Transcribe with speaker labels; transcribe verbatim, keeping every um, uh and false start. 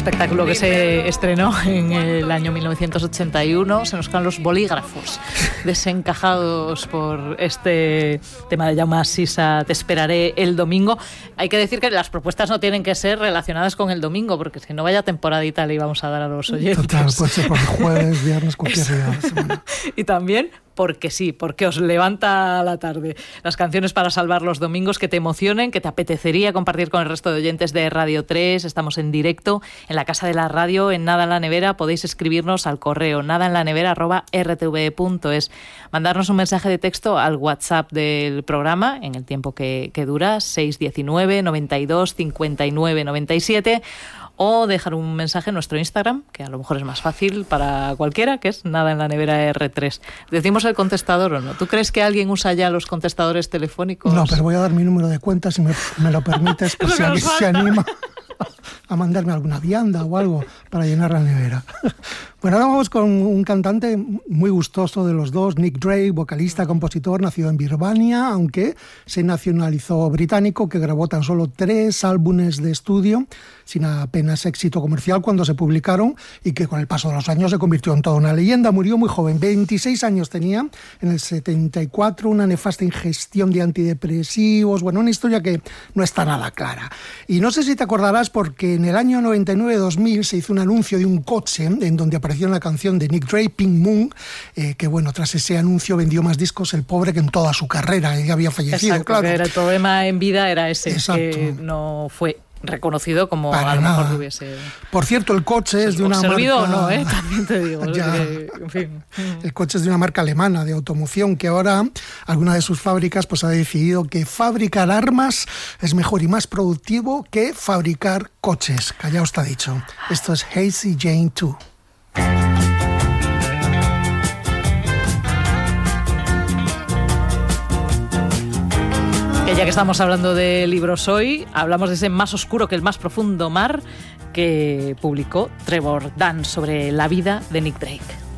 Speaker 1: espectáculo que se estrenó en el año mil novecientos ochenta y uno. Se nos caen los bolígrafos desencajados por este tema de Jaume Sisa, Te esperaré el domingo. Hay que decir que las propuestas no tienen que ser relacionadas con el domingo, porque si no, vaya temporadita le íbamos a dar a los oyentes.
Speaker 2: Total, puede ser por jueves, viernes, cualquier día de la semana.
Speaker 1: Y también porque sí, porque os levanta la tarde. Las canciones para salvar los domingos que te emocionen, que te apetecería compartir con el resto de oyentes de Radio tres. Estamos en directo en la Casa de la Radio, en Nada en la Nevera. Podéis escribirnos al correo nadaenlanevera arroba r t v punto es. Mandarnos un mensaje de texto al WhatsApp del programa en el tiempo que, que dura, seis diecinueve, noventa y dos, cincuenta y nueve, noventa y siete, o dejar un mensaje en nuestro Instagram, que a lo mejor es más fácil para cualquiera, que es Nada en la Nevera erre tres. ¿Decimos el contestador o no? ¿Tú crees que alguien usa ya los contestadores telefónicos?
Speaker 2: No, pero voy a dar mi número de cuenta, si me, me lo permites, por si alguien se anima a mandarme alguna vianda o algo para llenar la nevera. Bueno, ahora vamos con un cantante muy gustoso de los dos, Nick Drake, vocalista, compositor, nacido en Birmania, aunque se nacionalizó británico, que grabó tan solo tres álbumes de estudio, sin apenas éxito comercial cuando se publicaron, y que con el paso de los años se convirtió en toda una leyenda. Murió muy joven, veintiséis años tenía, en el setenta y cuatro, una nefasta ingestión de antidepresivos, bueno, una historia que no está nada clara. Y no sé si te acordarás, porque en el año noventa y nueve dos mil se hizo un anuncio de un coche en donde apareció una canción de Nick Drake, Pink Moon, eh, que bueno, tras ese anuncio vendió más discos el pobre que en toda su carrera. Él había fallecido.
Speaker 1: Exacto,
Speaker 2: claro.
Speaker 1: Que era el problema en vida era ese,
Speaker 2: Exacto.
Speaker 1: Que no fue reconocido como
Speaker 2: Para
Speaker 1: a lo
Speaker 2: nada.
Speaker 1: mejor hubiese...
Speaker 2: Por cierto, el coche es de una
Speaker 1: ¿Se
Speaker 2: marca...
Speaker 1: olvidó o no, eh? También te digo.
Speaker 2: Ya.
Speaker 1: Que, en fin.
Speaker 2: El coche es de una marca alemana de automoción, que ahora alguna de sus fábricas pues ha decidido que fabricar armas es mejor y más productivo que fabricar coches. Callao está dicho. Esto es Hazy Jane dos.
Speaker 1: Que ya que estamos hablando de libros hoy, hablamos de ese Más oscuro que el más profundo mar que publicó Trevor Dunn sobre la vida de Nick Drake.